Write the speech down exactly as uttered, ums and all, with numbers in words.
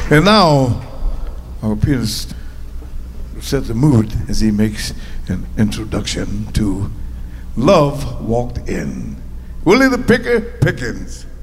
And now, our pianist set the mood as he makes an introduction to Love Walked In. Willie the Picker Pickens.